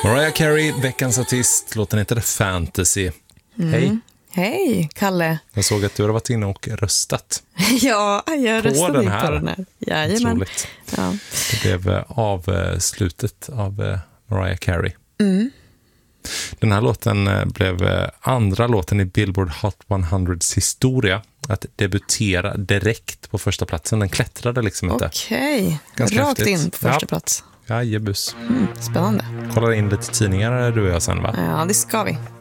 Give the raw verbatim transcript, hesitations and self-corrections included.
Mariah Carey, veckans artist. Låten heter Fantasy. Mm. Hej. Hej, Kalle. Jag såg att du har varit inne och röstat. Ja, jag på röstade den här. på den här. Jajamän. Otroligt. Ja. Det blev avslutet av Mariah Carey. Mm. Den här låten blev andra låten i Billboard Hot hundras historia att debutera direkt på första platsen. Den klättrade liksom inte. Okej, Ganska rakt häftigt. in på första Ja. plats. Ja, jebus. Mm, spännande. Kollar in lite tidningar du och jag sen, va? Ja, det ska vi.